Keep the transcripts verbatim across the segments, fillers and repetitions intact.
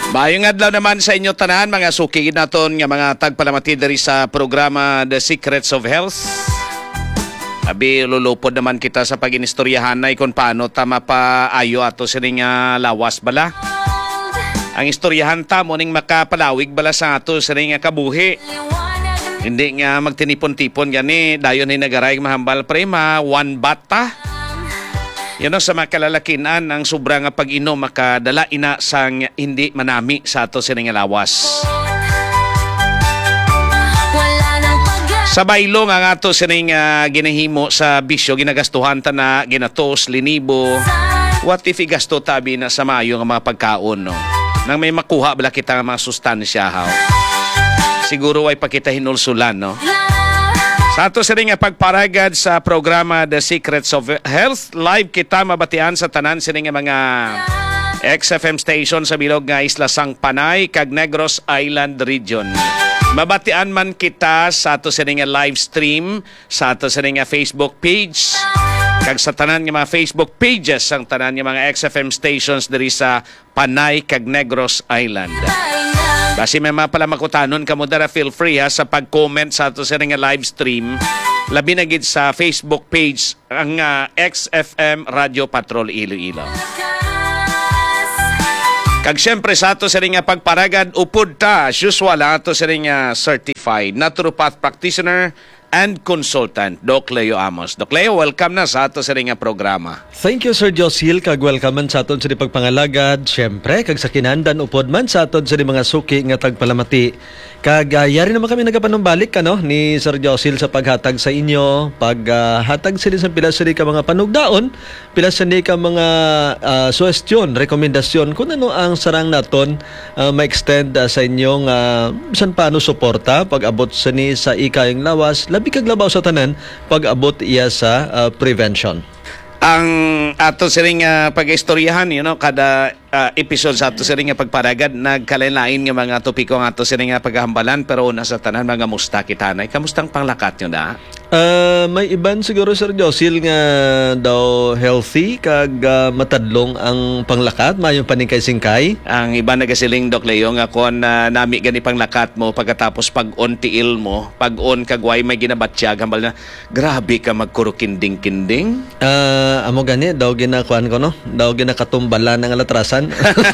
Maayong adlaw naman sa inyo tanan mga suki naton nga mga tagpalamati diri sa programa The Secrets of Health. Abi lulupod naman kita sa paginistoryahan na kung paano ta mapaayo ato sining nga lawas bala. Ang istoryahan ta mo ning makapalawig bala sa ato sining nga kabuhi. Hindi nga magtinipon-tipon gani dayon ni nagaray mahambal prema one bata. Yan o, sa mga kalalakinan, ang sobrang pag-inom makadala ina sang hindi manami sa ato sining lawas. Sa baylo nga ato sining uh, ginahimo sa bisyo, ginagastuhan ta na ginatos, linibo. What if igasto tabi na sa mayo nga mga pagkaon, no? Nang may makuha bala kita nga mga sustansya, ha? Siguro ay pakita hinulsulan, no? Sa ato sa rin nga pagparagad sa programa The Secrets of Health, live kita mabatian sa tanan sa rin nga mga X F M station sa bilog nga Isla Sang Panay, kag Negros Island Region. Mabatian man kita sa ato sa rin nga live stream, sa ato sa rin nga Facebook page, kag sa tanan nga mga Facebook pages ang tanan nga mga X F M stations diri sa Panay, kag Negros Island. Basi may mga pala makutanon ka mo dara, feel free ha sa pag-comment sa ato sa nga live stream. Labi na gid sa Facebook page ang uh, X F M Radio Patrol Iloilo. Kag syempre sa ato sa nga pagparagad upod ta, usual ato sa nga certified naturopath practitioner and consultant, Doc Leo Amos. Doc Leo, welcome na sa ato sa nga programa. Thank you, Sir Josil. Kag welcome man sa aton sa di pagpangalagad. Siyempre, kag sa kinandan upod man sa aton sa di mga suki nga tagpalamati. Kag uh, yari naman kami nagapanumbalik ano, ni Sir Josil sa paghatag sa inyo. Paghatag uh, sila sa pila sa di ka mga panugdaon, pila sa di ka mga uh, suwestyon, rekomendasyon kung ano ang sarang naton uh, ma-extend uh, sa inyong uh, san paano suporta pag-abot sa ni sa ikayang lawas, labi kag labaw sa tanan pag-abot iya sa uh, prevention. Ang ato siring uh, pag-istoryahan, you know, kada uh, episode sa ato siring nga pagparagad nagkalain-lain nga mga topiko nga ato siring nga paghambalan, pero una sa tanan mga musta kitanay. Kamustang panglakat nyo na? Uh, may iban siguro, Sir Josil, nga daw healthy kag uh, matadlong ang panglakat, mayong paningkay-singkay. Ang iba nagasiling, Doc Leo, nga kung uh, nami gani panglakat mo pagkatapos pag-on tiil mo, pag-on kagway may ginabatsyag, hambal na grabe ka magkurukinding-kinding. Uh, amo gani, daw ginakuan ko, no? Daw ginakatumbalan ng alatrasan.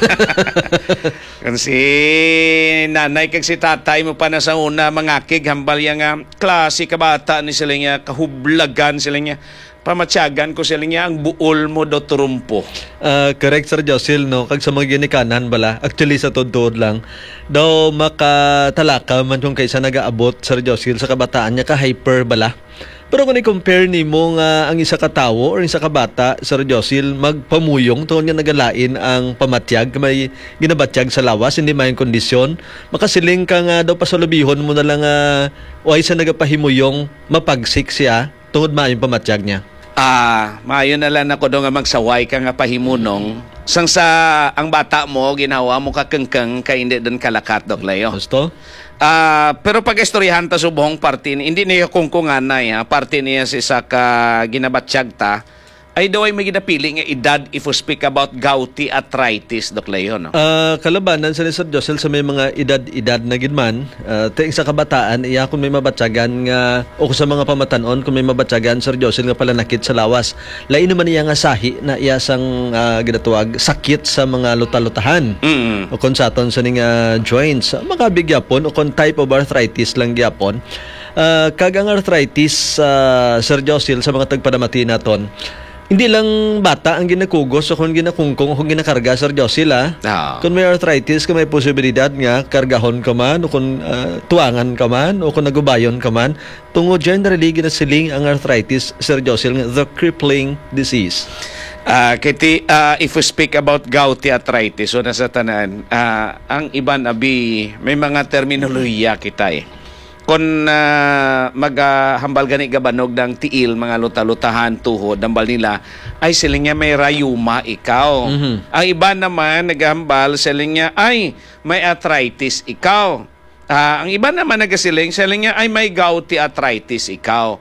Kasi nanay kag si tatay mo pa na sa una mangakig, hambal yang uh, klase kabata ni sila niya, kahublagan sila niya, pamatyagan ko sila niya, ang buol mo do turumpo. Uh, correct, Sir Josil, no? Kag sa mga ginikanan bala, actually sa tudod lang, daw makatalaka man kung kaysa nag-aabot, Sir Josil, sa kabataan niya, ka-hyper bala. Pero kung i-compare ni mo nga ang isa ka tawo or isa ka bata, Sir Josil, magpamuyong tungkol nga nagalain ang pamatyag, may ginabatyag sa lawas, hindi may kondisyon, makasiling ka nga daw pasalubihon mo na lang uh, o ay sa nagapahimuyong mapagsik siya tungkol maayong pamatyag niya. Ah, maayo na lang ako doon nga magsaway ka nga pahimunong. Sang sa ang bata mo, ginawa mo kakengkeng ka hindi doon kalakat, Doc Leo. Gusto? Ah, uh, pero pag istoryahan ta subong party ni, hindi niya kungkungan na ya, party niya si sa ka ginabatsyag ta, ay daw ay may ginapili nga edad if we speak about gouty arthritis, Doc Leo, no? Uh, kalabanan sa Sir Josel sa may mga edad-edad na gidman, uh, ting sa kabataan, iya kung may mabatyagan nga, o sa mga pamatanon, kung may mabatyagan, Sir Josel, nga pala nakit sa lawas. Lain naman iya nga sahi na iya sang uh, ginatuwag sakit sa mga luta-lutahan. Mm-hmm. O kung sa aton sa ning uh, joints, makabigyapon, o kung type of arthritis lang gyapon. Uh, kagang arthritis, uh, Sir Josel, sa mga tagpadamati naton, hindi lang bata ang ginakugos o kung ginakungkong o kung ginakarga, Sir Josil, ah. No. Kung may arthritis, kung may posibilidad nga, kargahon ka man, o kung uh, tuwangan ka man, o kung nagubayon ka man, tungo generally ginasiling ang arthritis, Sir Josil, the crippling disease. Uh, kiti, uh, if we speak about gouty arthritis, so nasa tanan, uh, ang iban abi, may mga terminolohiya kita eh. Kung uh, maghambal gani gabanog ng tiil, mga luta-lutahan, tuhod, dambal nila, ay siling niya may rayuma ikaw. Mm-hmm. Ang iba naman naghambal, siling niya ay may arthritis ikaw. Uh, ang iba naman nagasiling, siling niya ay may gouty arthritis ikaw.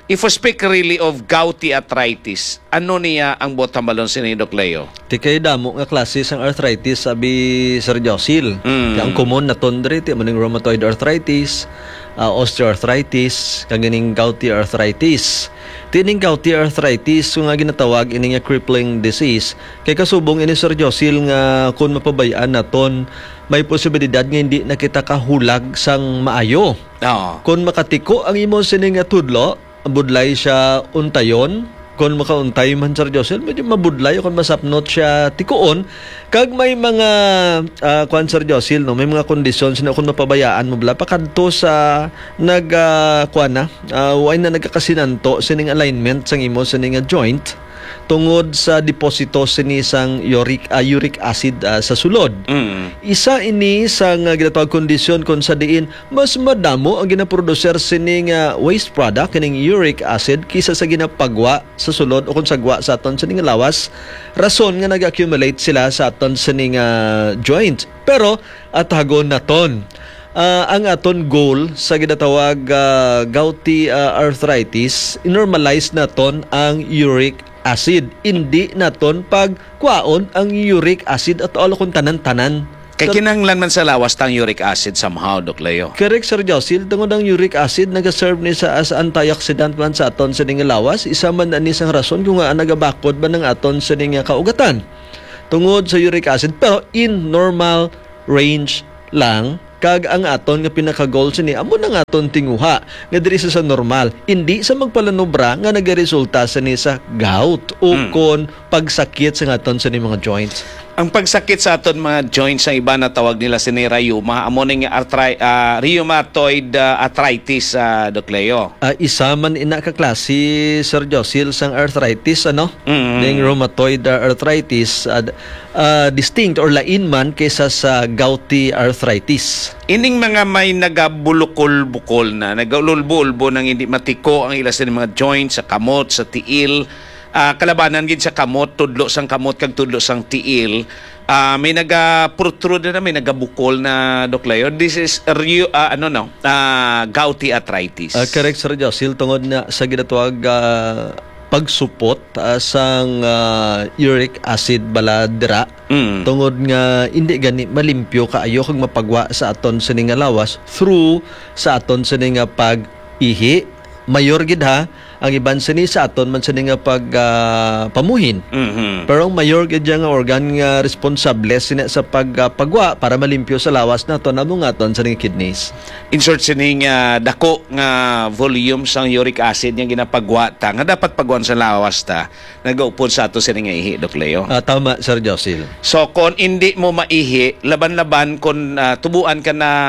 if we speak really of gouty arthritis, ano niya ang botamalon si Doc Leo? Ti kay damo nga klase sang arthritis sabi Sir Josil. Mm. Ang common na tondre ti maning rheumatoid arthritis, uh, osteoarthritis, kaganing gouty arthritis. Tining gouty arthritis so nga ginatawag ini nga crippling disease. Kay kasubong ini Sir Josil nga kun mapabayaan naton may posibilidad nga hindi na kita kahulag sang maayo. Oo. Kung makatiko ang imo sining nga tudlo, budlay siya untayon. Kung makauntay man Sir Josel, medyo mabudlay kung masapnot siya tikuon. Kag may mga uh, kwan Sir Josel, no, may mga kondisyon na kung mapabayaan mo bala pakadto sa nag uh, kwan na, uh, way na nagkakasinanto sining alignment sang imo sining nga joint tungod sa deposito sini sang uric uh, uric acid uh, sa sulod. Mm. Isa ini sa nga ginatawag kondisyon kung sa diin mas madamo ang ginaproducer sining uh, waste product kining uric acid kisa sa ginapagwa sa sulod o kung sagwa sa aton sining lawas. Rason nga nag-accumulate sila sa aton sining uh, joint. Pero atagon naton Uh, ang aton goal sa ginatawag uh, gouty uh, arthritis, inormalize naton ang uric acid. Hindi naton pagkwaon ang uric acid at all kung tanan-tanan. Kay kinanglan man sa lawas tang uric acid somehow, Doc Leo. Correct, Sir Josil. Tungod ang uric acid, nag-serve ni sa as antioxidant man sa aton sa ning lawas. Isa man ani sang rason kung nga nagabakod ba ng aton sa ning kaugatan. Tungod sa uric acid, pero in normal range lang. Kag ang aton nga pinaka-goal sini amo nang aton tinguha nga diri sa normal, hindi sa magpalanobra nga nagaresulta sa ni sa gout o mm. kon pagsakit sa aton sa ni mga joints. Ang pagsakit sa aton mga joints sa iba na tawag nila sini rheuma, amo ning arthri- uh, rheumatoid uh, arthritis, uh, Doc Leo. Uh, isa man ina ka klase Sir Josil sang arthritis ano? Mm-hmm. Ning rheumatoid arthritis uh, uh, distinct or lain man kaysa sa gouty arthritis. Ining mga may nagabulukol-bukol na, nagululbo-ulbo nang hindi matiko ang ila sa mga joints, sa kamot, sa tiil, uh, kalabanan gid sa kamot, tudlo sang kamot kag tudlo sang tiil, uh, may naga-protrude na, may nagabukol na, Doc Leo. This is uh, uh, ano no, uh, gouty arthritis. Uh, correct, Sir Josil, tungod na sa ginatawag uh, pagsupot uh, sang uh, uric acid bala dira. Mm. Tungod nga hindi gani malimpyo kaayo kag mapagwa sa aton sa nga lawas through sa aton sa nga pag-ihi. Mayor gid ha ang iban sini sa aton man sa nga pag uh, pamuhin. Mm-hmm. Pero ang mayor gid nga organ nga responsable sina sa pagpagwa uh, para malimpyo sa lawas naton amo nga aton sa nga kidneys. In short sining uh, dako nga volume sang uric acid nga ginapagwa ta nga dapat pagwan sa lawas ta nagaupod sa ato sini nga ihi, Doc Leo. Uh, tama, Sir Josil. So kung hindi mo maihi, laban-laban kung uh, tubuan ka na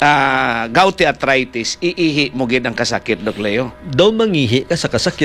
Uh, gouty arthritis, iihi mo gid ang kasakit, Doc Leo. Daw mangihi ka sa kasakit.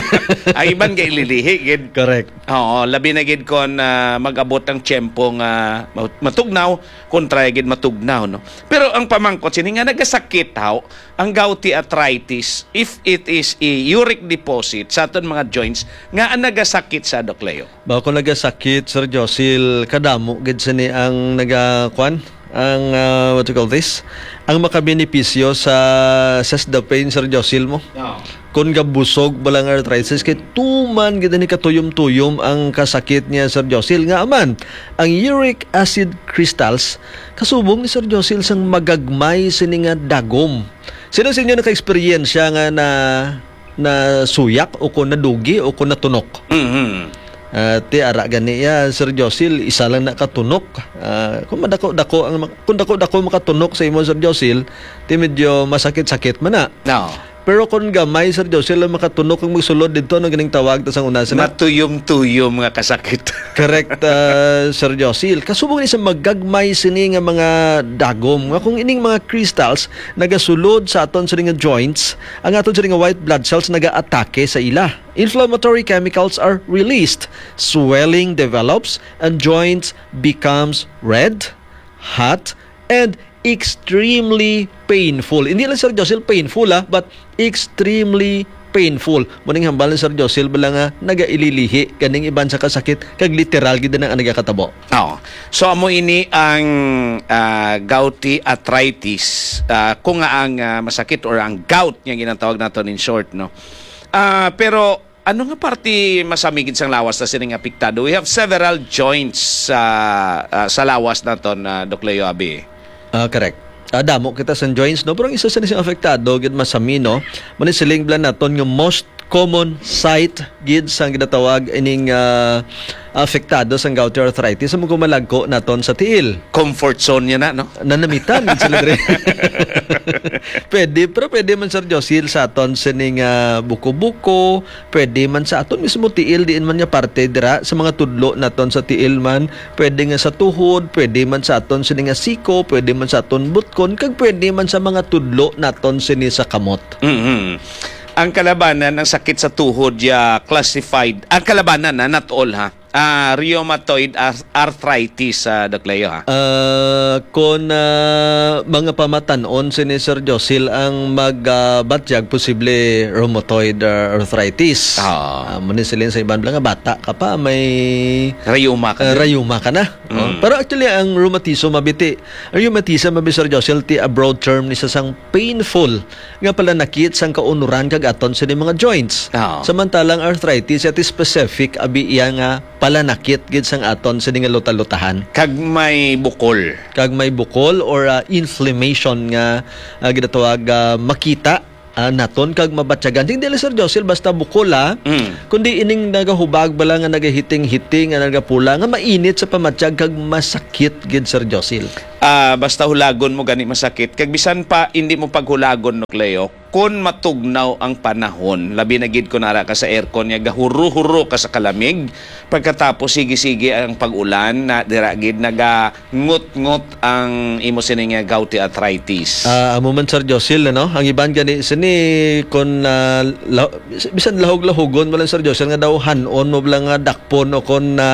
Ay iban kay ililihi gid. Correct. Oo, labi na gid kon uh, mag-abot ang tiyempo nga matugnaw, kontra gid matugnaw, no. Pero ang pamangkot sini nga nagasakit haw ang gouty arthritis if it is a uric deposit sa aton mga joints nga ang nagasakit sa, Doc Leo. Ba ko nagasakit, Sir Josil, kadamo gid sini ang nagakwan ang uh, what you call this ang makabenepisyo sa sesdapain, Sir Josil mo. No. Kung gabusog balang arthritis kay tuman gid ni katuyom-tuyom ang kasakit niya, Sir Josil, nga aman ang uric acid crystals kasubong ni Sir Josil sang magagmay sini nga dagom. Sino sa inyo naka-eksperyensya nga na na suyak o kung nadugi o kung natunok? Mhm. Uh, ti ara gani ya, Sir Josil, isa lang nakatunok. Uh, kung madako-dako ang kung dako-dako makatunok sa imo, Sir Josil, ti medyo masakit-sakit man na. No. Pero kung gamay, Sir Josil, lang makatunok ang magsulod dito no ganing tawag ta sang una sa matuyom-tuyom nga kasakit. Correct, uh, Sir Josil. Kasubong ni sa magagmay sini nga mga dagom nga kung ining mga crystals nagasulod sa aton sa nga joints, ang aton sa nga white blood cells naga-atake sa ila. Inflammatory chemicals are released, swelling develops, and joints becomes red, hot, and extremely painful. Hindi lang, Sir Josil, painful ha, but extremely painful. Muning hambal ni Sir Josil bala nga nagaililihi kaning iban sa kasakit kag literal gid na ang nagakatabo. Oh. So amo ini ang uh, gouty arthritis, uh, kung nga ang uh, masakit or ang gout nga ginatawag naton in short, no. Ah, pero ano nga parte masamigid sang lawas na sining apektado? We have several joints sa ah, sa lawas na to na Doc Leo Abi. Ah, correct. Ah, damo kita sa joints, no? Pero ang isa sa nisang apektado, gid masami, no? Manisiling blan naton yung most common site gid sang ginatawag ining ah, apektado sang gouty arthritis sa mga kumalagko naton sa tiil. Comfort zone niya na, no? Nanamitan gid sila dire. Pwede, pero pwede man Sir Josil sa aton sining ah, buko-buko, pwede man sa aton mismo tiil, diin man niya parte dira sa mga tudlo naton sa tiil man, pwede nga sa tuhod, pwede man sa aton sining nga siko, pwede man sa aton butkon, kag pwede man sa mga tudlo naton sini sa kamot. Mhm. Ang kalabanan ng sakit sa tuhod ya classified. Ang kalabanan na not all ha. Ah, rheumatoid ar- arthritis sa uh, Doc Leo ha. Uh, kung uh, mga pamatanon si ni Sir Josil ang magbatyag posible rheumatoid uh, arthritis. Ah. Uh, muna sila sa ibang nga bata ka pa may Rheuma ka. uh, din. rayuma ka na. Mm. Oh. Pero actually ang rheumatism mabiti. Ang rheumatism mabi Sir Josil ti a broad term ni sa sang painful nga pala nakit sang kaunuran kag aton sa mga joints. Ah. Samantalang arthritis iti specific abi iya nga palanakit gid sang aton sa nga luta-lutahan. Kag may bukol. Kag may bukol or uh, inflammation nga uh, ginatawag uh, makita uh, naton kag mabatyagan. Hindi lang Sir Josil basta bukol ha. Mm. Kundi ining nagahubag bala nga nagahiting-hiting nga nagapula nga mainit sa pamatyag kag masakit gid Sir Josil. Ah, basta hulagon mo gani masakit. Kag bisan pa hindi mo paghulagon, Doc Leo, kun matugnaw ang panahon, labi na gid ko nara ka sa aircon niya, gahuro-huro ka sa kalamig, pagkatapos sige-sige ang pag-ulan na dira gid naga ngut-ngut ang imo sini nga gouty arthritis. Ah, amo man Sir Josil no, ang iban gani sini kon uh, lah- bisan lahog-lahogon mo lang Sir Josil nga daw hanon mo lang nga dakpon o kon na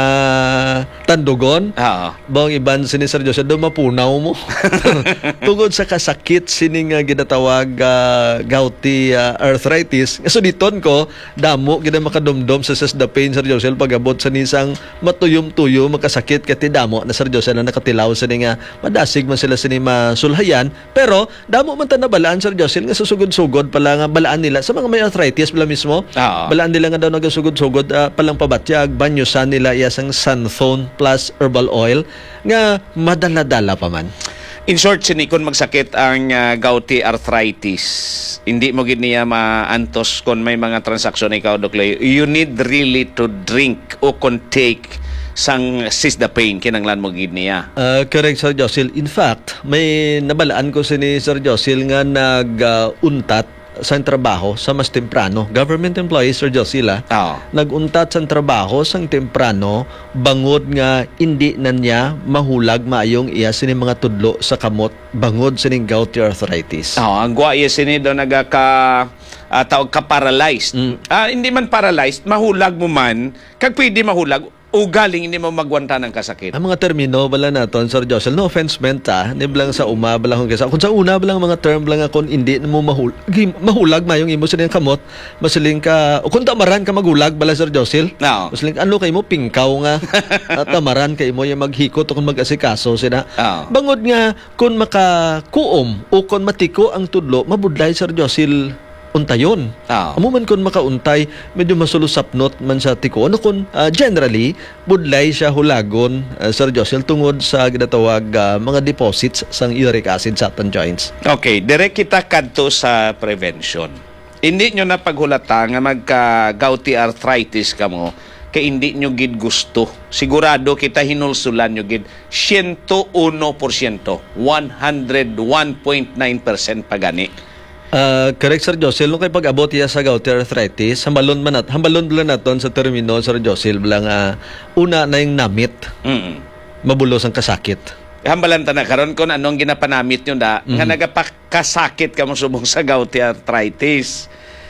tandugon. Ah. Bang iban sini Sir Josil daw mapunaw mo. Tungod sa kasakit sini nga ginatawag uh, gouty uh, arthritis. So diton ko damo gid makadumdum sa sas the pain Sir Josil pagabot sa nisang matuyom-tuyo makasakit kati damo na Sir Josil na nakatilaw sa nga madasig man sila sini masulhayan pero damo man ta nabalaan Sir Josil nga susugod-sugod pala nga balaan nila sa mga may arthritis pala mismo. Ah. Balaan nila nga daw nagasugod-sugod uh, palang pabatyag banyosan nila iyasang Sunthone plus herbal oil nga madala-dala pa man. In short, sini kun magsakit ang uh, gouty arthritis, hindi mo gid niya maantos kung may mga transaksyon ikaw, Doc Leo. You need really to drink o take sang sis the pain kinanglan mo gid niya. Uh, correct Sir Josil. In fact, may nabalaan ko si ni Sir Josil nga nag-untat sa trabaho sa mas temprano. Government employee Sir Josil ah. Oh. Nag-untat sa trabaho sang temprano bangod nga hindi na niya mahulag maayong iya sini mga tudlo sa kamot bangod sining gouty arthritis. Oh, ang guaya sini daw nagaka uh, tawag ka paralyzed. Mm. Ah, hindi man paralyzed, mahulag mo man, kag pwede mahulag ugaling hindi mo magwanta ng kasakit. Ang mga termino bala naton Sir Joshel, no offense meant ah, hindi lang sa uma bala kung kesa. Kung sa una bala mga term lang akon hindi mo mahul mahulag mayong imo sa kamot, masiling ka o kung tamaran ka magulag bala Sir Joshel. No. Masiling ano kay mo pingkaw nga at tamaran kay mo yung maghikot o kung mag-asikaso sina. Oh. Bangod nga kung makakuom o kung matiko ang tudlo, mabudlay Sir Joshel untayon. Oh. Amo man kun makauntay, medyo masulusapnot man sa tiko. Ano kun uh, generally budlay siya hulagon uh, Sir Joshel tungod sa ginatawag uh, mga deposits sang uric acid sa aton joints. Okay, direct kita kadto sa prevention. Hindi nyo na paghulata nga magka-gouty arthritis ka mo kay hindi nyo gid gusto. Sigurado kita hinulsulan nyo gid one hundred one porsyento, one hundred one point nine percent pagani. Uh, correct Sir Joshel, nung kay pag-abot iya sa gouty arthritis, hambalon man nat, hambalon bala naton sa termino Sir Joshel bala nga una na yung namit, Mm. mabulos ang kasakit. Hambalan ta na karon kon anong ginapanamit nyo da, nga nagapakasakit ka mo subong sa gouty arthritis.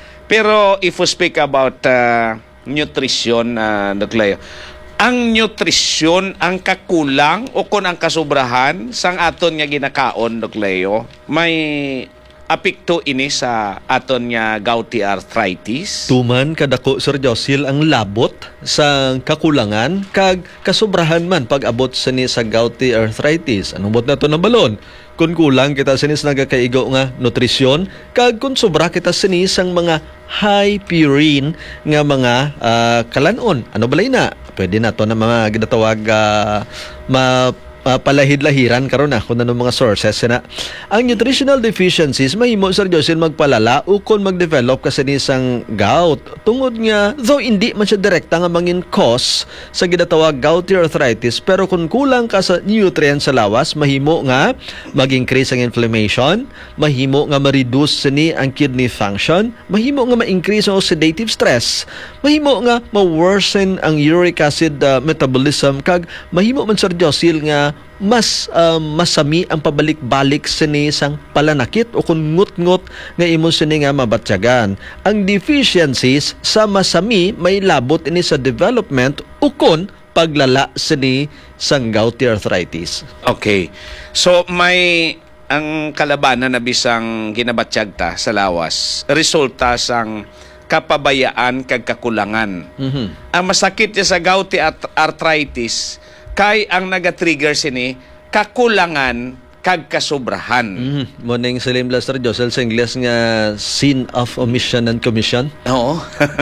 Pero if we speak about uh, nutrition, uh, Doc Leo, ang nutrisyon ang kakulang o kung ang kasubrahan sang aton nga ginakaon, Doc Leo, may apekto ini sa aton nga gouty arthritis? Tuman kadako Sir Josil ang labot sa kakulangan kag kasobrahan man pag-abot sa ni sa gouty arthritis. Anong bot na to ng balon? Kung kulang kita sinis nagakaigo nga nutrisyon kag kung sobra kita sinis ang mga high purine nga mga uh, kalanon. Ano balay na? Pwede na to na mga ginatawag uh, ma Uh, palahid-lahiran karon na kung anong mga sources na. Ang nutritional deficiencies mahimo Sir Josil magpalala o kung mag-develop kasi ni isang gout. Tungod nga, though hindi man siya direkta nga mangin cause sa ginatawag gouty arthritis, pero kung kulang ka sa nutrients sa lawas, mahimo nga mag-increase ang inflammation, mahimo nga ma-reduce ni ang kidney function, mahimo nga ma-increase ang oxidative stress, mahimo nga ma-worsen ang uric acid uh, metabolism, kag mahimo man Sir Josil nga mas uh, masami ang pabalik-balik sini sang palanakit o kung ngut-ngut nga imo sini nga mabatyagan. Ang deficiencies sa masami may labot ini sa development o kung paglala sini sang gouty arthritis. Okay. So may ang kalabanan na bisang ginabatsyag ta sa lawas, resulta sang kapabayaan kag kakulangan. Mhm. Ang masakit niya sa gouty arthritis kay ang naga-trigger sini kakulangan kag kasobrahan. Mm, morning Salim Sir Josel sa Ingles nga sin of omission and commission. Oo.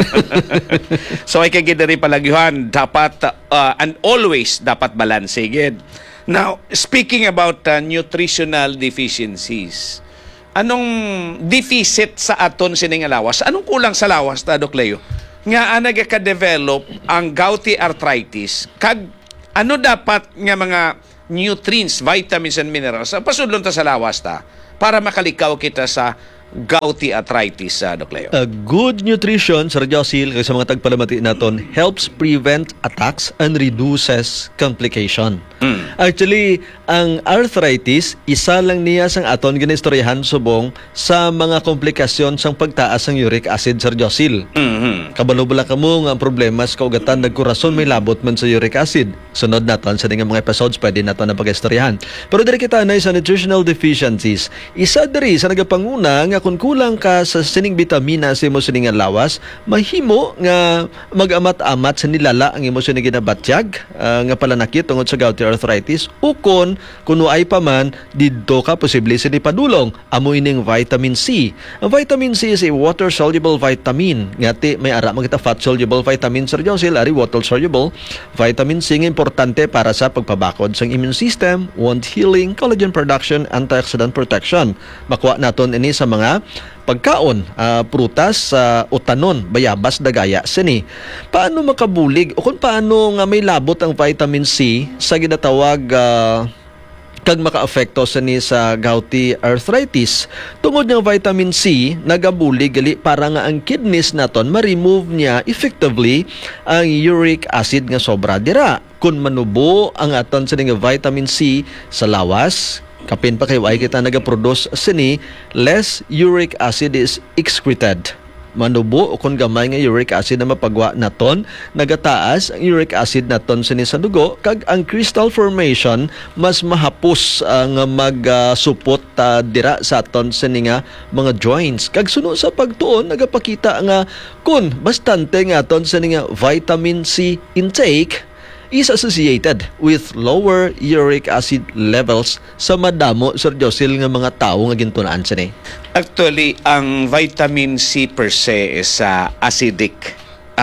So ay kay gidari palagyuhan dapat uh, and always dapat balance gid. Now, speaking about uh, nutritional deficiencies, anong deficit sa aton sining lawas? Anong kulang sa lawas ta Doc Leo? Nga anag ka-develop ang gouty arthritis kag ano dapat nga mga nutrients, vitamins and minerals pasudlon ta sa lawas ta para makalikaw kita sa gouty arthritis, uh, Doc Leo? A good nutrition, Sir Josil, kay sa mga tagpalamati naton, helps prevent attacks and reduces complication. Mm. Actually, ang arthritis, isa lang niya sang aton ginistoryahan subong sa mga komplikasyon sang pagtaas ng uric acid, Sir Josil. Mm-hmm. Kabalo-bala ka mo nga ang problema sa kaugatan, nagkurason may labot man sa uric acid. Sunod naton sa mga episodes, pwede naton na pag-istoryahan. Pero diri kita na sa nutritional deficiencies, isa diri sa nagapanguna nga kung kulang ka sa sining bitamina sa imo sining lawas, mahimo nga mag-amat-amat sa nilala ang imo sining ginabatyag uh, nga palanakit tungod sa gouty arthritis, o kun kuno ay pa man didto ka posible sa padulong amo ining vitamin C. Ang vitamin C is a water soluble vitamin. Ngati may ara magita fat soluble vitamin, Sir Josil, ari water soluble vitamin C nga importante para sa pagpabakod sa immune system, wound healing, collagen production, antioxidant protection. Makuha naton ini sa mga pagkaon, uh, prutas, uh, utanon, bayabas, dagaya, sini. Paano makabulig o kung paano nga may labot ang vitamin C sa ginatawag uh, kag maka-apekto sa ni sa gouty arthritis? Tungod ng vitamin C, nagabulig gali para nga ang kidneys naton ma-remove niya effectively ang uric acid nga sobra dira. Kung manubo ang aton sa nga vitamin C sa lawas, kapin pa kayo ay kita nagaproduce sini, less uric acid is excreted. Manubo o kung gamay nga uric acid na mapagwa naton, nagataas ang uric acid naton sini sa dugo, kag ang crystal formation mas mahapos ang uh, mag-support uh, dira sa aton sini nga mga joints. Kag suno sa pagtuon nagapakita nga kun bastante nga aton sini nga vitamin C intake is associated with lower uric acid levels sa madamo, Sir Josil, nga mga tao nga gintunaan sini. Actually, ang vitamin C per se is uh, acidic.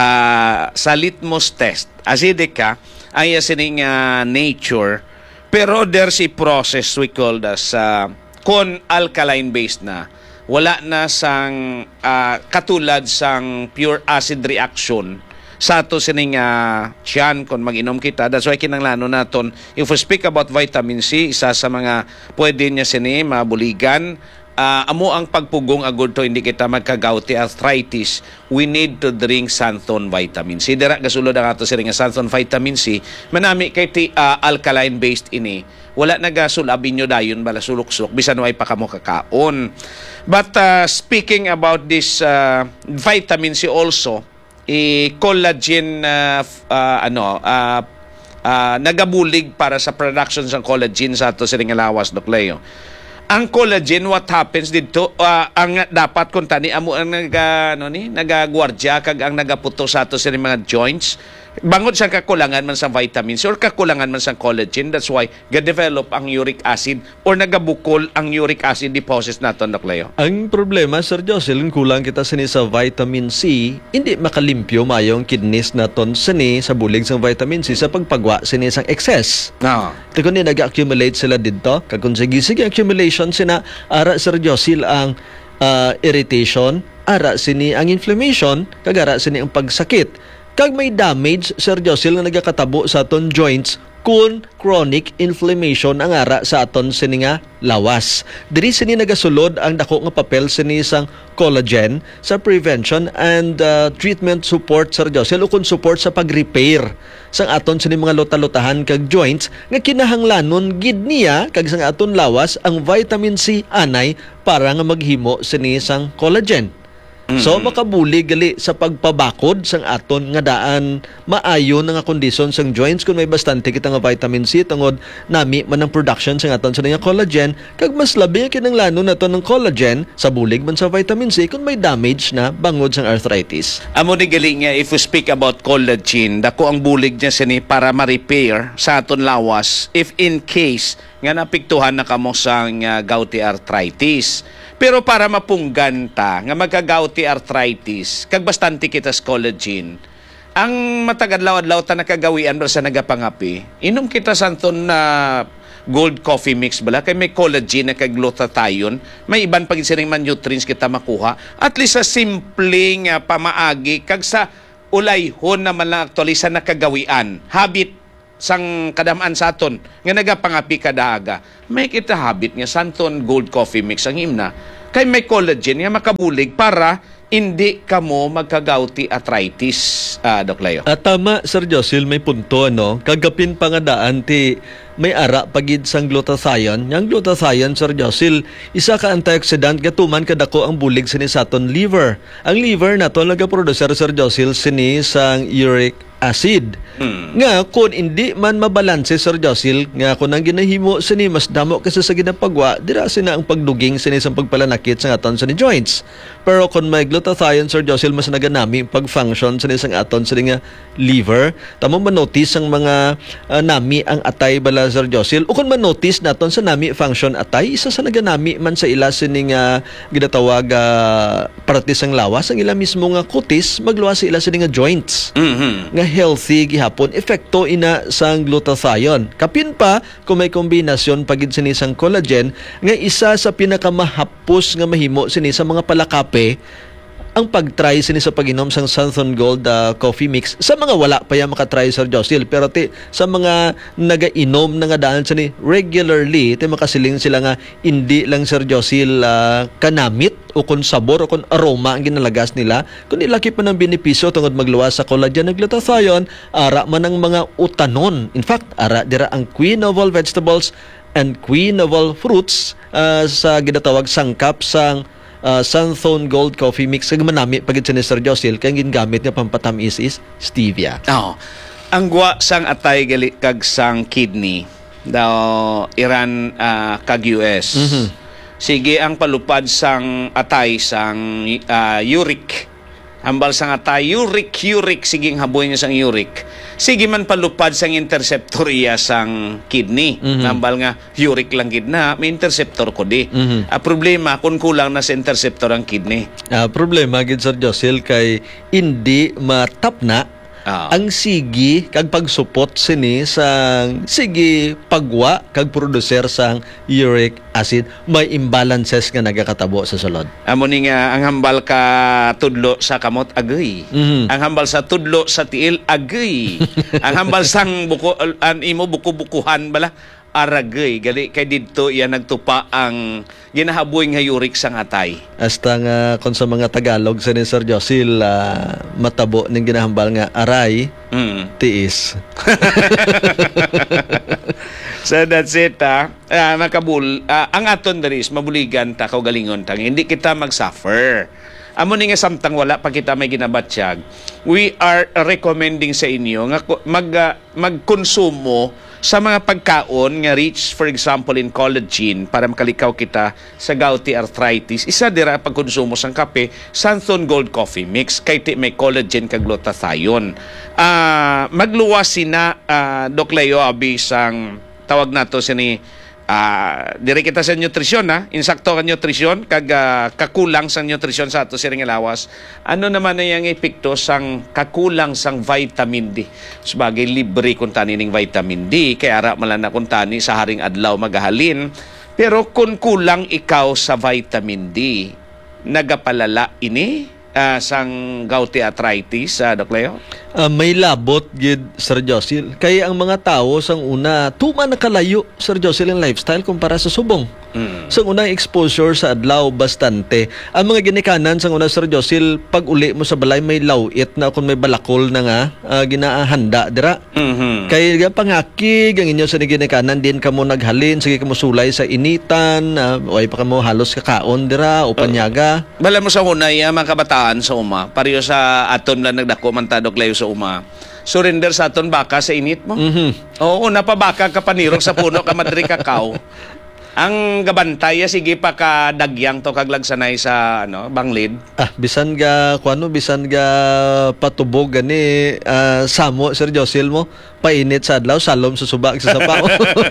Uh, sa litmus test, acidic ka, ay asining uh, nature, pero there's a process we call as uh, kung alkaline-based na, wala na sang uh, katulad sang pure acid reaction sa ato sining uh, tiyan kung mag-inom kita. That's why kinanglano naton, if we speak about vitamin C, isa sa mga pwede niya sini mabuligan, uh, amo ang pagpugong agud to hindi kita magka-gouty arthritis, we need to drink xanthan vitamin C. Dira gasulod ang ato sining xanthan vitamin C, manami kay ti, uh, alkaline based ini, wala nagasulabin nyo dayon bala sulok-sulok bisan way pa kamo kakaon. But uh, speaking about this uh, vitamin C also, i collagen uh, uh, ano uh, uh, nagabulig para sa production ng collagen sa ato sining lawas, Doc Leo. ang collagen, what happens dito, ah, ang dapat kung tani amo ang naga ano ni nagagwardya kag ang nagaputo sa ato sa mga joints, bangod sa kakulangan man sa vitamins or kakulangan man sa collagen. That's why ga-develop ang uric acid or nagabukol ang uric acid deposits naton, Doc Leo. Ang problema, Sir Jocelyn, kulang kita sini sa vitamin C, hindi makalimpyo mayong kidneys naton sini sa bulig sa vitamin C sa pagpagwa sini sang excess. No. Ito kundi nag-accumulate sila dito. Kag kung sige-sige accumulation sina, ara, Sir Jocelyn, ang ah, irritation, ara sini ang inflammation, kag ara sini ang pagsakit. Kag may damage, Sir Jocelyn, nga nagakatabo sa aton joints kung chronic inflammation ang ara sa aton sini nga lawas. Diri sini nagasulod ang dako nga papel sini sang collagen sa prevention and uh, treatment support, Sir Jocelyn, o kung support sa pag-repair sang aton sini mga luta-lutahan kag joints nga kinahanglanon gid niya kag sang aton lawas ang vitamin C anay para nga maghimo sini sang collagen. So makabuli gali sa pagpabakod sang aton nga daan maayo na nga kondisyon sang joints kung may bastante kita nga vitamin C tungod nami man ang production sang aton sa nga collagen kag mas labi kinahanglanon naton ng collagen sa bulig man sa vitamin C kung may damage na bangod sang arthritis. Amo ni gali nga if we speak about collagen, dako ang bulig niya sini para ma-repair sa aton lawas if in case nga napiktuhan na kamo sang uh, gouty arthritis. Pero para mapunggan ta nga magka-gouty arthritis, kag bastante kita sa collagen, ang matagadlaw-adlaw ta nakagawian bala sa nagapangapi, inom kita santon na gold coffee mix bala kay may collagen na kag glutathione, may iban pag sining man nutrients kita makuha. At least sa simpleng uh, pamaagi kag sa ulayhon naman lang actually sa nakagawian, habit sang kadamaan sa aton nga nagapangapi kada aga, may kita habit nga santon gold coffee mix ang himna kay may collagen nga makabulig para hindi kamo magka-gouty arthritis, uh, Doc Leo. At tama, Sir Jocelyn, may punto, ano? Kagapin pa nga daan ti may ara pagid sang glutathione. Yang glutathione, Sir Jocelyn, isa ka antioxidant gatuman kadako ang bulig sini sa aton liver. Ang liver nato nagaproducer, Sir Jocelyn, sini sang uric acid. Hmm. Nga kung hindi man mabalanse, Sir Jocelyn, nga kung ang ginahimo sini mas damo kasi sa ginapagwa, dira sina ang pagduging sini sa pagpalanakit sa aton sini joints. Pero kung may glutathione, Sir Jocelyn, mas naganami pag-function sini sang aton sini nga liver. Tamo man-notice ang mga uh, nami ang atay bala, Sir Jocelyn. O kung man-notice naton sa nami function atay, isa sa naganami man sa ila sini nga ginatawag uh, parte sang lawas, ang ila mismo nga kutis, magluwas sa ila sini nga joints. Mm-hmm. Nga healthy gihapon epekto ina sang glutathione. Kapin pa kung may kombinasyon pagid sini sang collagen nga isa sa pinakamahapos nga mahimo sini sa mga palakape ang pag-try sini sa pag-inom sang Santhon Gold uh, coffee mix. Sa mga wala pa yan makatry, Sir Jocelyn, pero ti, sa mga naga-inom na nga daan sini regularly, ti makasiling sila nga hindi lang, Sir Jocelyn, uh, kanamit o kung sabor o kung aroma ang ginalagas nila, kung ilaki pa ng benepisyo tungod magluwas sa collagen ng glutathione, ara man ang mga utanon. In fact, ara dira ang queen of all vegetables and queen of all fruits uh, sa ginatawag sangkap sang Uh, Santhon Gold Coffee Mix. Kag manami pagid sa ni Sir Jocelyn kay gingamit nga pampatamis is stevia. Oh. Ang gwa sang atay gali kag sang kidney daw Iran uh, kag U S. Mm-hmm. Sige ang palupad sang atay sang uh, uric. Hambal sang atay uric uric siging haboy niya sang uric. Sige man palupad sang interceptor iya sang kidney. Mm-hmm. Hambal nga uric lang gid na, may interceptor ko di. Mm-hmm. A problema kung kulang na sa interceptor ang kidney. Ah, problema gid, Sir Jocelyn, kay hindi matap na Ah. ang sigi kag pagsupot sini sang sigi pagwa kag producer sang uric acid, may imbalances nga nagakatabo sa sulod. Amo ni nga ang hambal ka tudlo sa kamot agay. Mm-hmm. Ang hambal sa tudlo sa tiil agay. Ang hambal sang buko an imo buko-bukuhan bala aragay gali kay didto iya nagtupa ang ginahaboy nga uric sang atay. Hasta nga kung sa mga Tagalog sa ni Sir Jocelyn, uh, matabo ning ginahambal nga aray, mm. tiis. So that's it, ha. Uh, makabul, uh, ang aton diri is mabuligan ta kaugalingon ta hindi kita mag-suffer. Amo ni nga samtang wala pa kita may ginabatsyag, we are recommending sa inyo nga mag uh, magkonsumo sa mga pagkaon nga rich, for example, in collagen para makalikaw kita sa gouty arthritis, isa dira pagkonsumo sang kape, Santhon Gold Coffee Mix, kay ti may collagen kag glutathione. Ah, magluwas sina uh, Doc Leo abi sang tawag nato sini Ah, dire kita sa nutrisyon ha, insakto ka nutrisyon kag uh, kakulang sang nutrisyon sa ato siring lawas. Ano naman na yang epekto sang kakulang sang vitamin D? Sebagay libre kun tani ning vitamin D kay ara man na kun tani sa haring adlaw magahalin. Pero kung kulang ikaw sa vitamin D, nagapalala ini uh, sang gouty arthritis, uh, Doc Leo? Ah, may labot gid Sir Josil. Kaya ang mga tao sang una tuma nakalayo Sir Josil ang lifestyle kumpara sa subong. Mm. Sang unang exposure sa adlaw bastante. Ang mga ginikanan sang una Sir Josil, pag uli mo sa balay may lawit na kung may balakol na nga uh, ginahanda dira. Mhm. Kaya pangakig ang inyo sa ginikanan din kamo naghalin sige kamo sulay sa initan, uh, way pa kamo halos kakaon dira o panyaga. Bala mo sa hunay, uh, mga kabataan sa uma, pareho sa aton lang nagdako man ta Doc Leo sa uma. Surrender sa aton baka sa init mo. Mhm. Oo, napabaka ka panirog sa puno ka madri kakao. Ang gabantay sige pa ka dagyang to kaglagsanay sa ano, banglid. Ah, bisan ga kuano bisan ga patubog gani ah, samo Sir Josil mo painit sa adlaw salom sa subak sa sapao.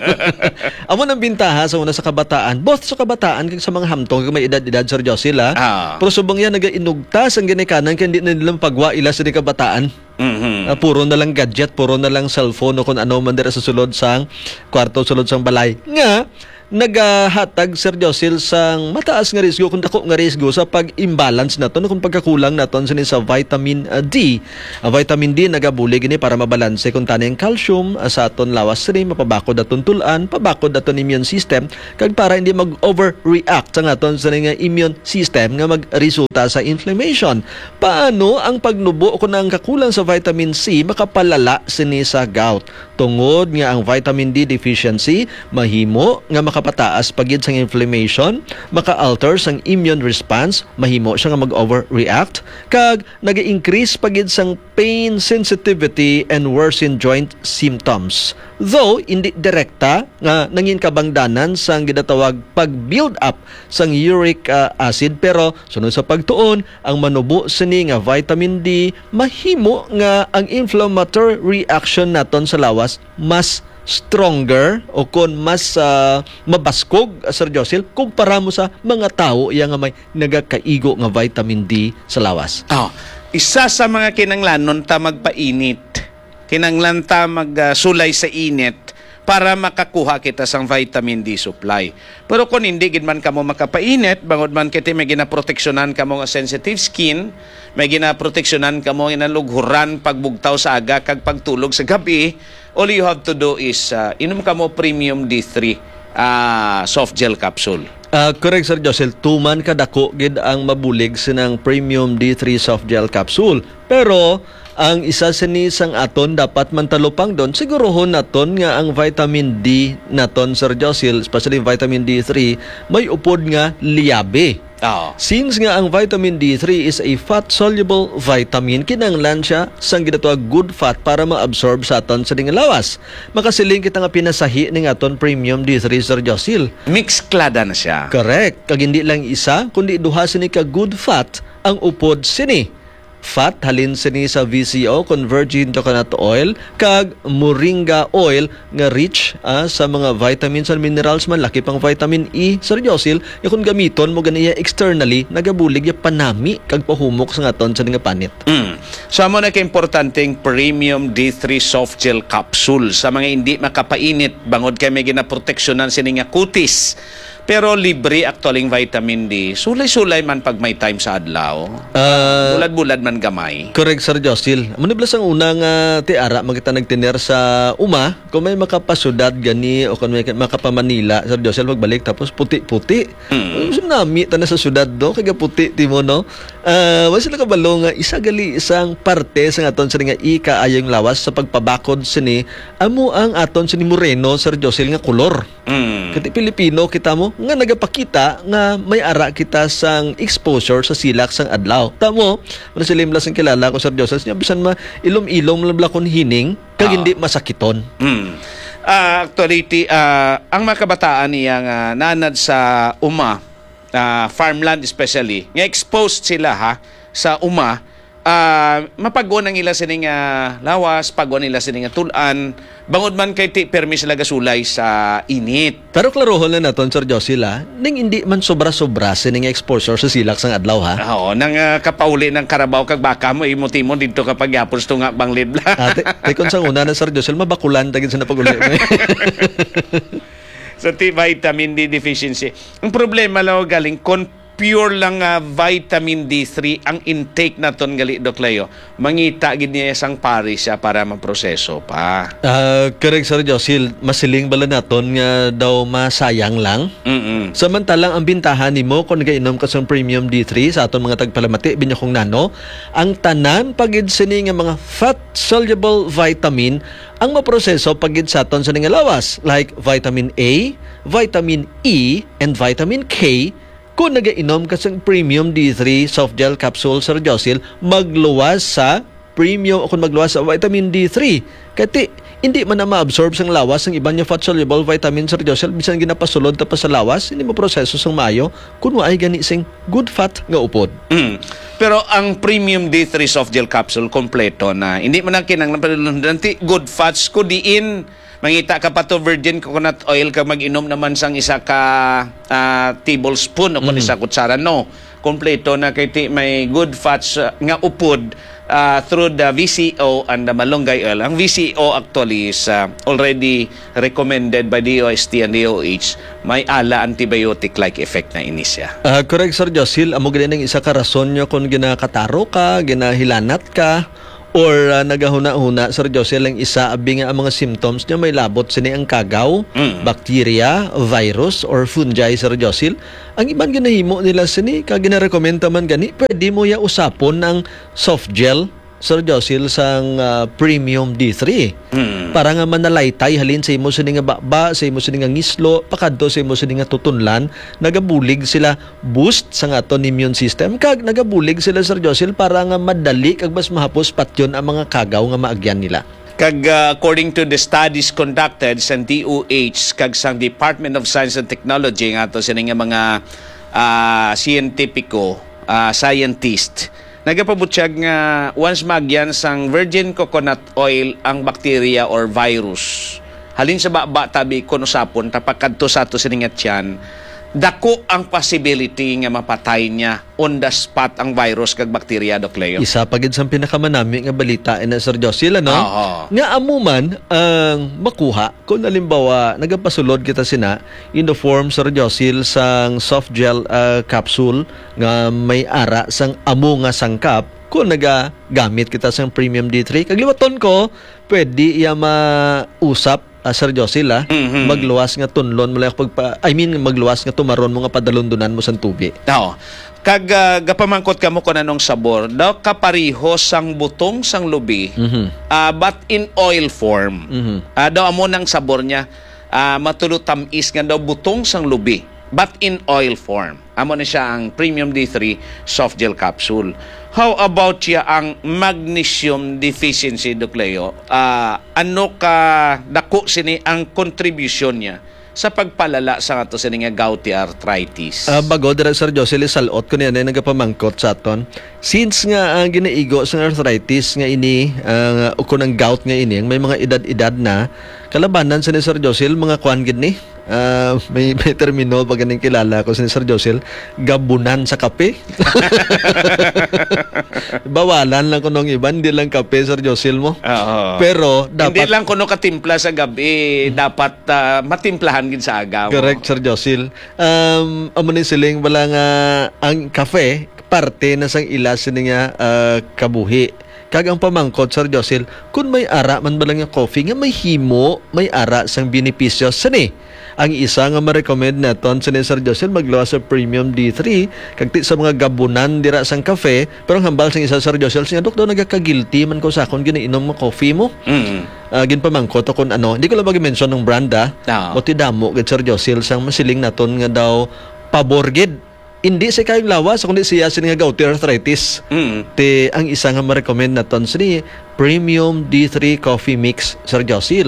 Amo nang bintaha sa una sa kabataan, both sa kabataan kag sa mga hamtong kag may edad-edad Sir Josil ha. Ah. Pero subong yan nagainugtas ang ginikanan kay hindi na nilang pagwa ila sa di kabataan. Mhm. Ah, puro na lang gadget, puro na lang cellphone o kung ano man dira sa sulod sang kwarto sulod sang balay. Nga nagahatag Sir Josil sang mataas nga risgo kung dako nga risgo sa pag-imbalance naton kung pagkakulang naton sa sa vitamin uh, D. Ang vitamin D nagabulig ini para mabalanse kung tani ang calcium uh, sa aton lawas rin mapabakod aton tulan, pabakod aton immune system kag para hindi mag-overreact sa aton sa nga immune system nga magresulta sa inflammation. Paano ang pagnubo kung ang kakulang sa vitamin C makapalala sini sa gout? Tungod nga ang vitamin D deficiency mahimo nga makapataas pagid sang inflammation, maka-alter sang immune response, mahimo siya nga mag-overreact, kag nag-increase pagid sang pain sensitivity and worsen joint symptoms. Though hindi direkta nga nangin kabangdanan sang gidatawag pag-build up sang uric uh, acid, pero sunod sa pagtuon ang manubo sini nga vitamin D mahimo nga ang inflammatory reaction naton sa lawas mas stronger o kon mas uh, mabaskog uh, Sir Josil kumpara mo sa mga tao iya nga may nagakaigo nga vitamin D sa lawas. Oh, isa sa mga kinanglanon ta magpainit. Kinanglan ta magsulay uh, sa init para makakuha kita sang vitamin D supply. Pero kung hindi gid man kamo makapainit, bangod man kiti may ginaproteksyonan kamo nga sensitive skin, may ginaproteksyonan kamo nga lughuran pagbugtaw sa aga kag pagtulog sa gabi, all you have to do is uh, inom kamo premium D three uh, soft gel capsule. Uh, correct Sir Josil, tuman kadako gid ang mabulig sinang premium D three soft gel capsule. Pero ang isa sini sang aton dapat mantalupang doon sigurohon naton nga ang vitamin D naton Sir Josil, especially vitamin D three, may upod nga liyabe. Oh. Since nga ang vitamin D three is a fat-soluble vitamin, kinanglan siya sang ginatawag good fat para ma-absorb sa aton sa ding lawas. Makasiling kita nga pinasahi ning aton premium D three Sir Josil. Mix klada na siya. Correct. Kag hindi lang isa, kundi duha sini ka good fat ang upod sini. Fat halin sini sa V C O, kon virgin coconut oil, kag moringa oil nga rich ah, sa mga vitamins and minerals man, laki pang vitamin E Sir Josil, ya kung gamiton mo ganiya externally nagabulig ya panami kag pahumok sa ngaton sa nga panit. Mm. So amo na kaimportanteng premium D three soft gel capsule sa mga hindi makapainit bangod kay may ginaproteksyonan sini nga kutis. Pero libre actualing vitamin D. Sulay-sulay man pag may time sa adlaw. Uh, Bulad-bulad man gamay. Correct Sir Josil. Maniblas ang unang uh, tiara magkita nagtiner sa uma, kung may makapasudad gani o kung may makapamanila Sir Josil magbalik tapos puti-puti. Mm. So, nami ta na sa syudad do kay puti timo no. Uh, wala sila kabalo nga isa gali isang parte sa aton sa nga ikaayong lawas sa pagpabakod sini amo ang aton sini moreno Sir Josil nga kolor. Mm. Kati Pilipino kita mo nga nagapakita nga may ara kita sang exposure sa silak sang adlaw. Tamo, ano sila imlas ang kilala ko Sir Joseph, niya bisan ma ilom-ilom labla kon hining kag Ah. hindi masakiton. Mm. Ah, actually, ti- ah, ang mga kabataan niya nga nanad sa uma, ah, farmland especially, nga exposed sila ha sa uma, ah, mapagwan ang ila sining ah, lawas, pagwan nila sining nga tulan, bangod man kay ti permi sila gasulay sa init. Pero klarohon na naton, Sir Josil, ha? Ning hindi man sobra-sobra sining exposure sa silak sang adlaw, ha? Oo, nang ah, kapauli ng karabaw kag baka mo imuti mo dito kapag yapos to nga bang lidla. Ate, te kung sa una na, Sir Josil, mabakulan tagin sa napaguli mo. Sa T vitamin D deficiency. Ang problema lang galing kon pure lang ah, vitamin D three ang intake naton gali Doc Leo. Mangita gid niya sang pari siya para maproseso pa. Ah, correct, Sir Josil. Masiling bala naton nga daw masayang lang. Mm. Samantalang ang bintahan nimo kung nagainom ka sa premium D three sa aton mga tagpalamati binya kong nano, ang tanan pagid sini nga mga fat soluble vitamin ang maproseso pagid sa aton sa nga lawas like vitamin A, vitamin E, and vitamin K. Kung nagainom ka sa premium D three soft gel capsule, Sir Josil, magluwas sa premium o kung magluwas sa vitamin D three. Kati hindi man na ma-absorb sang lawas ang ibang fat soluble vitamin, Sir Josil, bisan ginapasulod ta pa sa lawas, hindi mo proseso sang maayo kun ay gani sing good fat nga upod. Mm. Pero ang premium D three soft gel capsule kompleto na hindi man ang kinanglan nanti good fats ko diin mangita ka pa to virgin coconut oil ka mag-inom naman sang isa ka uh, tablespoon o kung Mm. isa kutsara. No, kompleto na kay ti may good fats uh, nga upod uh, through the V C O and the malunggay oil. Ang V C O actually is uh, already recommended by D O S T and D O H. May ala antibiotic-like effect na ini siya. Ah, correct, Sir Josil. Amo gani ng isa ka rason nyo kung ginakataro ka, ginahilanat ka, or uh, nagahuna-huna, Sir Josil, ang isa abi nga ang mga symptoms niya may labot sini ang kagaw, Mm. bacteria, virus, or fungi, Sir Josil. Ang iban ginahimo nila sini, kag ginarekomenda man gani, pwede mo ya usapon ng soft gel, Sir Josil, sang uh, premium D three. Mm. Para nga manalaytay halin sa imo sini nga bakba, sa imo sini nga ngislo, pakadto sa imo sini nga tutunlan, nagabulig sila boost sa nga aton immune system, kag nagabulig sila, Sir Josil, para nga madali kag mas mahapos patyon ang mga kagaw nga maagyan nila. Kag uh, according to the studies conducted sa D O H kag sa Department of Science and Technology nga ato sini nga mga uh, scientifico, uh, scientist, nagapabutyag nga once magyan sang virgin coconut oil ang bacteria or virus, halin sa baba tabi kuno sapon tapakadto sa ato sini nga tiyan, dako ang possibility nga mapatay niya on the spot ang virus kag bacteria, Doc Leo. Isa pagid sa pinakamanami nga balita ina, Sir Josil, ano? Oo. Nga amuman ang makuha kung halimbawa nagapasulod kita sina in the form, Sir Josil, sang soft gel uh, capsule nga may ara sang amo nga sangkap kung nagagamit kita sang premium D three. Kagliwaton ko, pwede iya mausap, uh, Sir Josil, ah, Mhm. magluwas nga tunlon mo lang pagpa, I mean magluwas nga tumaron mo nga padalundunan mo sang tubi. Oo. Kag uh, gapamangkot ka mo kung anong sabor, daw kapariho sang butong sang lubi, Mhm. ah, but in oil form. Mhm. Ah, daw amo ng sabor niya, ah, matulo tamis nga daw butong sang lubi, but in oil form. Amo na siya ang premium D three soft gel capsule. How about siya ang magnesium deficiency, Doc Leo? Ah, ano ka dako sini ang contribution niya sa pagpalala sa ato sa nga gouty arthritis? Ah, bago dira, Sir Jocelyn, salot ko niya na nagapamangkot sa aton. Since nga ang ginaigo sa arthritis nga ini, uh, o kung ang gout nga ini, may mga edad-edad na, kalabanan sa ni Sir Jocelyn, mga kwan gid ni. Ah, may, may termino pag ganing kilala ko sa ni Sir Jocelyn, gabunan sa kape. Bawalan lang ko nung iban, hindi lang kape, Sir Jocelyn mo. Oo. Pero dapat... Hindi lang kuno katimpla sa gabi, dapat ah, matimplahan gid sa agaw. Correct, Sir Josil. Um, amo ni siling wala nga ang kafe parte na sang ilas niya uh, kabuhi. Kag ang pamangkot, Sir Josil, kung may ara man ba lang nga coffee nga may himo, may ara sang benepisyo sani. Ang isa nga ma-recommend naton sa ni Sir Josil magluwas sa premium D three kag ti sa mga gabunan dira sang kafe, pero ang hambal sang isa, Sir Josil, siya dok daw nagaka-guilty man ko sa akon ginainom nga coffee mo. Mm. Uh, ginpamangkot o kung ano, hindi ko lang mag-mention ng brand, ah. Oo. O ti damo gid, Sir Josil, sang masiling naton nga daw pabor gid. Hindi sa kayong lawas, kundi siya sini nga gouty arthritis. Mm. Ti ang isa nga ma-recommend naton sini premium D three coffee mix, Sir Josil.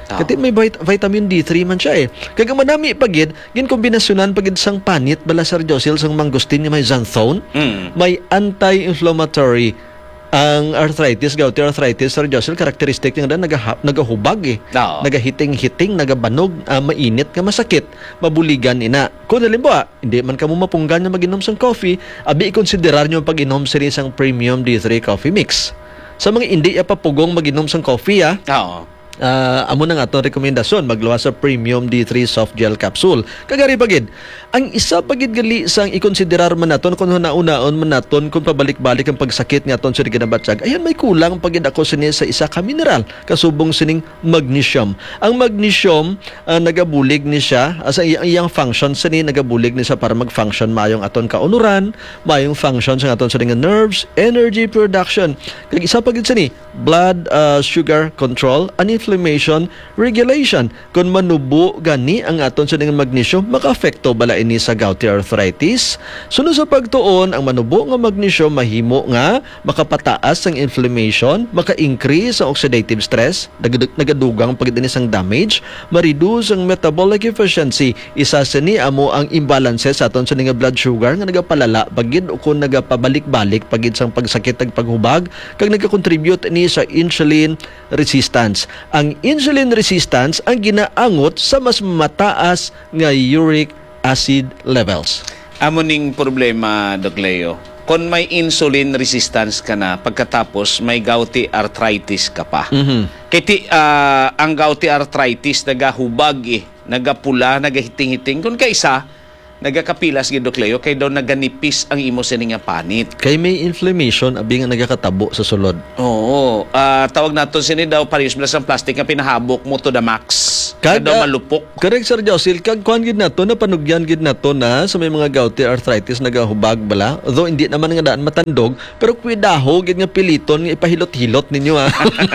Oh. Kasi may vit- vitamin D three man siya eh. Kaya manami pagid, gin kombinasyonan pagid sang panit bala Sir Josil sang mangustin nga may xanthone, Mm. may anti-inflammatory ang arthritis, gouty arthritis, Sir Josil, karakteristik niya na naga, nagahubag eh. Oo. Nagahiting-hiting, nagabanog, ah, mainit, nga masakit, mabuligan ina. Kung halimbawa, hindi man ka mo mapunggan na mag-inom sang coffee, abi i-considerar nyo pag-inom sa isang premium D three coffee mix. Sa mga hindi papugong mag-inom sang coffee, ah, Oo. Uh, amo na nga itong rekomendasyon magluwas sa Premium D three Soft Gel Capsule. Kagari pagid, ang isa pagid gali sang ikonsiderar man naton kung nauna-unaon man naton kung pabalik-balik ang pagsakit nga aton sa ginabatsag. Ayan, may kulang pagid ako sini sa isa ka mineral kasubong sining magnesium. Ang magnesium uh, nagabulig ni siya uh, sa iyang, iyang function sini nagabulig ni siya para mag-function mayong aton kaunuran, mayong function sa aton sa nga nerves, energy production. Kag isa pagid sini blood uh, sugar control, and inflammation regulation. Kung manubo gani ang aton sa dengan magnesium, maka-apekto bala ini sa gouty arthritis. Sunod sa pagtuon, ang manubo nga magnesium mahimo nga makapataas ang inflammation, maka-increase ang oxidative stress, nagad- nagadugang pagid ini sang damage, ma-reduce ang metabolic efficiency. Isa sa ni amo ang imbalance sa aton sa nga blood sugar nga nagapalala pagid o kung nagapabalik-balik pagid sang pagsakit ag paghubag kag nagakontribute ni sa insulin resistance. Ang insulin resistance ang ginaangot sa mas mataas nga uric acid levels. Amo ning problema, Doc Leo. Kung may insulin resistance ka na, pagkatapos may gouty arthritis ka pa. Mhm. Kiti ah, ang gouty arthritis nagahubag eh, nagapula, nagahiting-hiting. Kung kaisa, nagakapilas gid Doc Leo kay daw naganipis ang imo sini nga panit. Kay may inflammation abi nga nagakatabo sa sulod. Oo, ah, tawag naton sini daw pares bilas ang plastic nga pinahabok mo to the max. Kag daw ah, malupok. Correct, Sir Josil. Kag kuan gid nato na panugyan gid nato na sa may mga gouty arthritis nagahubag bala. Although hindi naman nga daan matandog, pero kuidaho gid nga piliton nga ipahilot-hilot ninyo ha.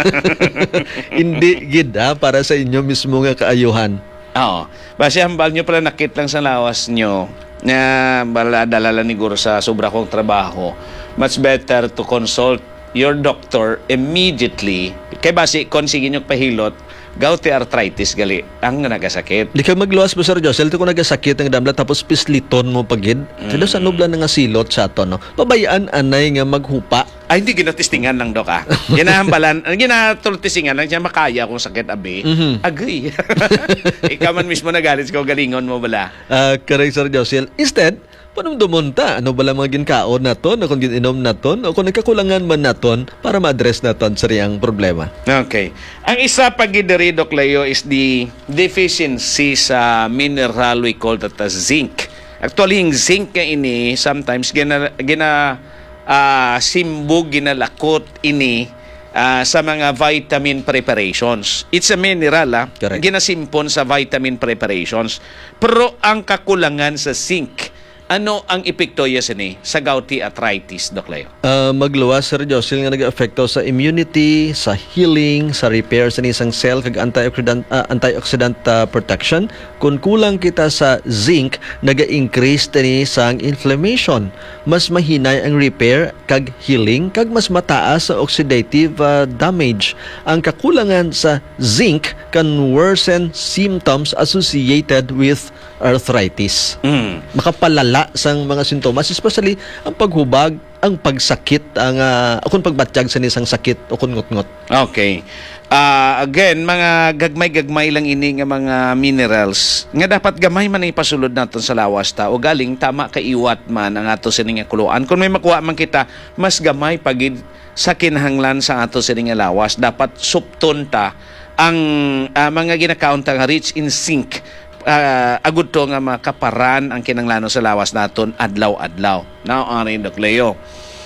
Hindi gid ha, para sa inyo mismo nga kaayuhan. Oo. Base hambal nyo pala nakit lang sa lawas nyo na bala dalala ni Guro sa sobra kong trabaho. Much better to consult your doctor immediately. Kay base, kung sige nyo pahilot, gouty arthritis gali ang nagasakit. Di ka magluwas mo, Sir Josel, ito kung nagasakit ang damla tapos pisliton mo pagid. Mm. Sila sa nubla na nga silot sa ato, no? Pabayaan anay nga maghupa. Ay, hindi ginatistingan lang, Dok, ah. Ginahambalan, ginatultisingan lang siya makaya kung sakit, abi. Mhm. Agree. Ikaw man mismo nagalit ko, galingon mo bala. Uh, correct, Sir Josel. Instead, panumdumon ta, ano bala mga ginkaon naton, o kung gininom naton, o kung nagkakulangan man naton para ma-address naton sa riyang problema. Okay. Ang isa pag gidiri, Doc Leo, is the deficiency sa mineral we call that as zinc. Actually, yung zinc nga ini, sometimes gina, gina uh, simbog, ginalakot ini uh, sa mga vitamin preparations. It's a mineral, ah. Correct. Ginasimpon sa vitamin preparations. Pero ang kakulangan sa zinc, ano ang epekto ya sini sa gouty arthritis, Doc Leo? Uh, magluwas, Sir Josil, nga nag-affecto sa immunity, sa healing, sa repair sa isang cell, kag antioxidant, uh, antioxidant uh, protection. Kung kulang kita sa zinc, naga-increase tani sa inflammation. Mas mahinay ang repair, kag healing, kag mas mataas sa oxidative uh, damage. Ang kakulangan sa zinc can worsen symptoms associated with arthritis. Mm. Makapalala sang mga sintomas, especially ang paghubag, ang pagsakit, ang uh, kung pagbatyag sa isang sakit o kung ngot-ngot. Okay. Uh, again, mga gagmay-gagmay lang ini nga mga minerals nga dapat gamay man ipasulod naton sa lawas ta o galing tama kaiwat man ang ato sining nga kuluan. Kung may makuha man kita, mas gamay pagid sa kinahanglan sa ato sining nga lawas. Dapat supton ta ang uh, mga ginakaon ta nga rich in zinc. Uh, agud to nga makaparan ang kinanglano sa lawas naton adlaw-adlaw. Now, ani Doc Leo.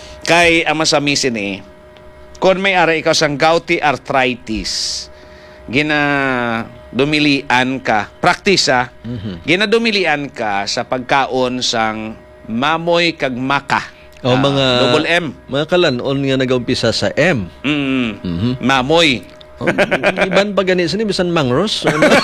Kay ang masamisin eh, kung may ara ikaw sang gouty arthritis, gina dumilian ka, practice ah, Mhm. gina dumilian ka sa pagkaon sang mamoy kag maka. O Ah, mga double M. mga kalanon nga nagaumpisa sa M. Mm, Mhm. mamoy. Oh, iban pa gani sini bisan mangros.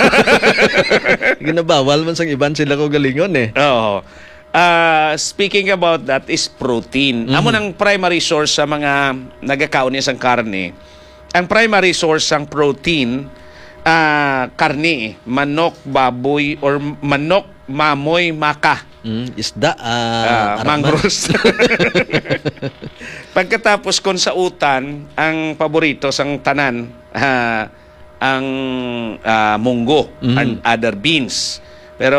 Ginabawal man sang iban sila ko galingon eh. Oo. Ah, speaking about that is protein. Mhm. Amo nang primary source sa mga nagakaon niya sang karne. Ang primary source sang protein ah, karni, manok, baboy, or manok, mamoy, maka. Mm, isda, ah, Ah, araman. mangrus. Pagkatapos kung sa utan, ang paborito sang tanan, ah, ang ah, munggo Mm. and other beans. Pero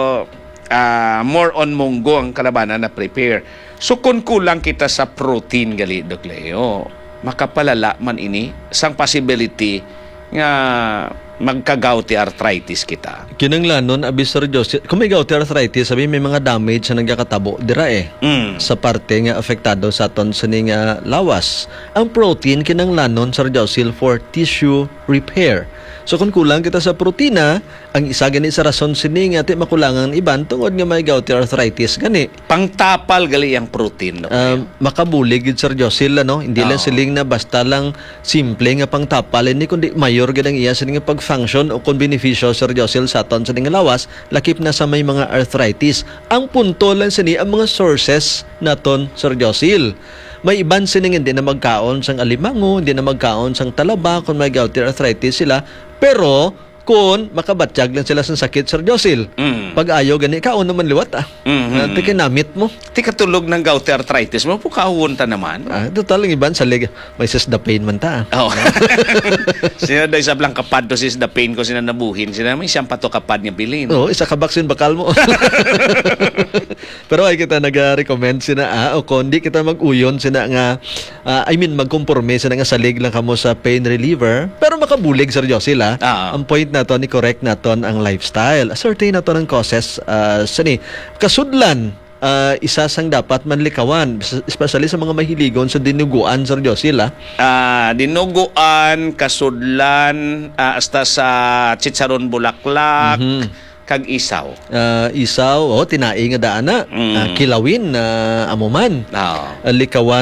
ah, more on munggo ang kalabanan na prepare. So kung kulang kita sa protein gali Doc Leo, makapalala man ini sang possibility nga magka-gouty arthritis kita. Kinanglanon, abi Sir Joseph, kung may gouty arthritis, sabi may mga damage na nagkakatabo, dira eh. Mm. Sa parte nga apektado sa aton sa nga lawas. Ang protein kinanglanon Sir Joseph for tissue repair. So kung kulang kita sa protina, ang isa gani sa rason sini nga ati makulangan iban tungod nga may gouty arthritis gani. Pangtapal gali ang protein. Doc Leo. Um, makabulig gid Sir Josel ano, hindi lang Oo. siling na basta lang simple nga pangtapal ini kundi mayor gid ang iya sa nga pag-function o kung benepisyo Sir Josel sa aton sa nga lawas lakip na sa may mga arthritis. Ang punto lang sini ang mga sources naton Sir Josel. May iban sining hindi na magkaon sang alimango, hindi na magkaon sang talaba kung may gouty arthritis sila, pero kung makabatsyag lang sila sa sakit Sir Josel. Mm. Pag ayaw gani kaon naman liwat ah. Mhm. Uh, tikinamit mo. Ti katulog ng gouty arthritis mo, pukawon ta naman. Ah, total lang iban sa leg. May sis the pain man ta. Oh. Sina daw sa blang kapad to sis the pain ko sina nabuhin. Sina may siyang pato kapad nga bilin. Oo, isa ka vaccine bakal mo. Pero ay kita nag-recommend sina ah, o kundi kita mag-uyon sina nga ah, I mean magkomporme sina nga salig lang kamo sa pain reliever pero makabulig Sir Josel ah. Ah. Ang point nato ni correct naton ang lifestyle. Ascertain naton ang causes uh, sani kasudlan ah, isa sang dapat manlikawan especially sa mga mahiligon sa dinuguan Sir Josel ah. Ah, dinuguan, kasudlan, ah, hasta sa chicharon bulaklak, Mhm. kag isaw. Uh, isaw, oh, tinai nga daana, Mm. Ah, kilawin na amuman. Oh. Ah, likawan